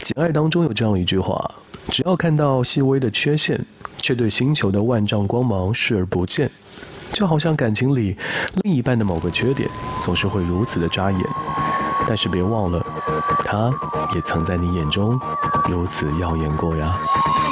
简爱当中有这样一句话：只要看到细微的缺陷，却对星球的万丈光芒视而不见，就好像感情里另一半的某个缺点总是会如此的扎眼，但是别忘了，他也曾在你眼中如此耀眼过呀。